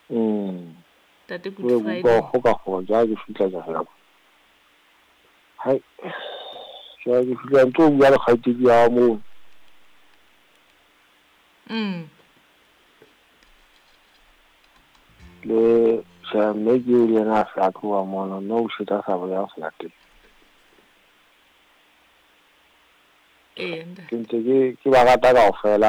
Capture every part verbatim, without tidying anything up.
Mm. Tate Good Go Friday. go go go ja ke fitla ja fela. Hai. Ja ke fitla ntlo ya le khaiti ya mo. Mm. Le sa me ke le na sa tloa mona no se ta sa ba ya flat. Eh nda. Ke ntse ke ke ba gata ka ofela.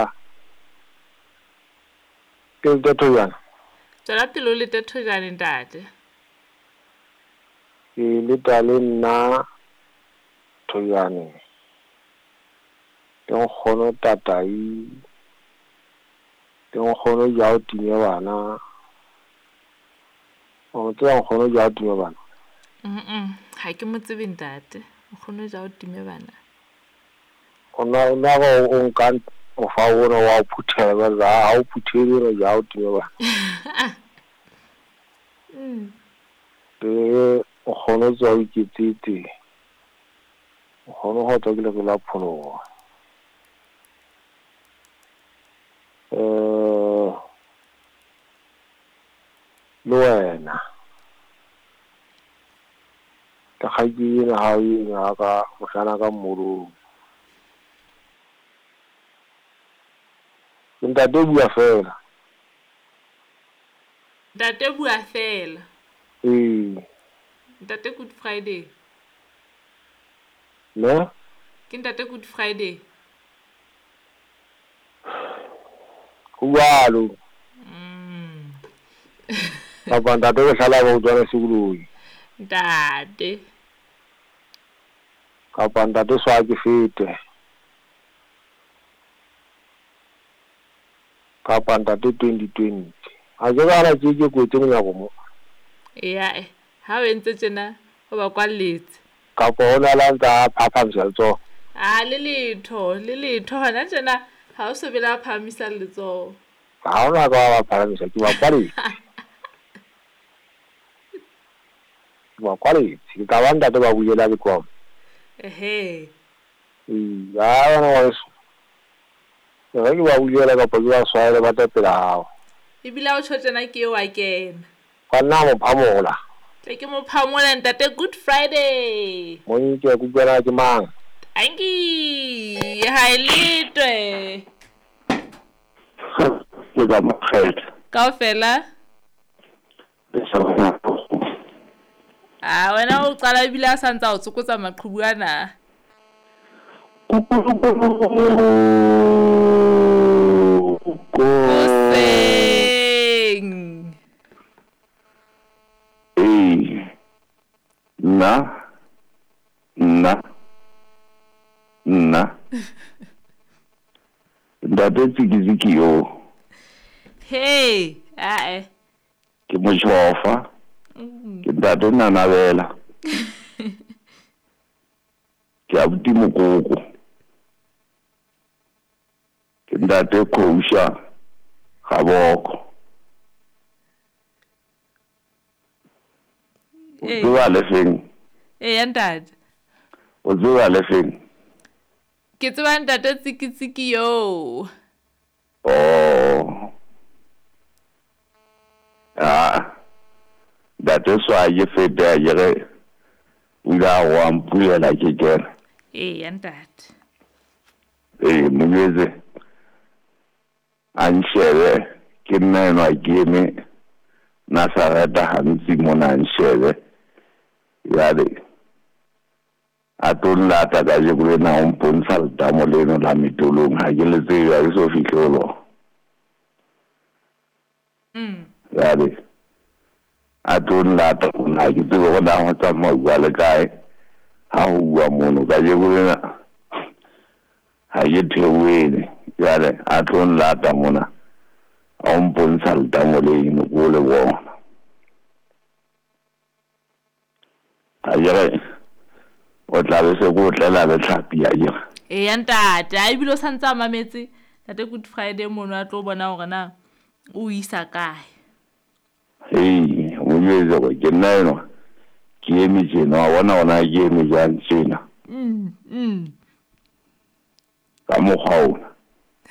Ke ntse to yana. Tsala pelo le tetho jane ntate. Ke le tale nna to yana. Ke nkgono tatai. Ke nkgono ja o tinye bana. O tla nkgono ja o tinye bana. Mm mm. Ha ke mo tsebe ntate. Nkgono ja o time bana. Ona ona go o nka o fa ona wa phuthela za ha o phuthele re ja o tinye bana. Mm. Ke o kgone tswa o iketsete. O kgone go tswa ke le la phologo. Eh lo wena. Ka gaji na ha yi na ka o sana ka muru. Nta de bua fela. Ntate bua fela. Eh. Ntate Good Friday. Ne? Ke ntate Good Friday. Kuwalo. Mm. Ka banda de sala go tswana sigurui. Ntate. Ka banda de swa ke fete. Ka banda de twenty twenty. A je ba ra ke ke go tseng ya go mo. Ya eh. Ha o entse tsena o ba kwalletse. Ka bona la nka phaphamisa letso. Ah le letho, le letho hona tsena ha o se bela phamisa letso. Ha ona ka ba phamisa ke ba kwali. Ba kwali, ke ka banda de ba buela le kwa. Ehe. Eh, ya ona wa so. Re ke ba buela ka pa ba swala ba ta pela hao. E bila o tshotena ke wa kena. Ka nna mo phamola. Tle ke mo phamola ntate Good Friday. Mo nke ku bana ke mang. Angi, hai litwe. Ke ba mokgela. Kaofela? Besana. Ah, wena o qala ebile sa ntse o tsokotsa maqhubu ana. Koseng. Eh. Na. Na. Na. Ndate tsikiziki yo. Hey, ah eh. Ke mochofa. Mm. Ke ndate nanabela. Ke abuti mokoko. Ke ndate khosha. Gaboko. O tswa le feng? Eh, ntate. O tswa le feng? Ke tswa ntate tsikitsiki yo. Oh. Ah. Ndate swa ye fete ye re. Uga wa mpulela ke kena. Eh, ntate. Eh, mnyeze. Anshebe ke nna no akeme na sa rata hantsi mona anshebe. Yale. Atolla ta ga je bule na un pontsha letamo leno la mitolong ha ke le tsebe ya so fihlelo. Mm. Yale. Atolla ta una ke tsebe go na ho tsamaya le kae. Ha ho bua mono ga je bule na. Ha ye thewele. Yale atolla ta mona. Un pontsha letamo leno go le bona. Ayere o tla be se go tlela le tlhapi ya yena. Eh, ya ntate, a ebile o santsa mametse tate Good Friday mono a tlo bona hore na o isa kae. Hey, o nyetse go ke nna eno. Ke eme tsena wa bona ona ke eme jang tsena. Mm, mm. Ka mogao.